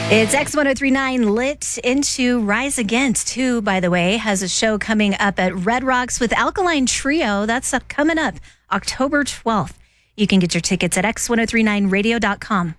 It's X1039 lit into Rise Against, who, by the way, has a show coming up at Red Rocks with Alkaline Trio. That's coming up October 12th. You can get your tickets at x1039radio.com.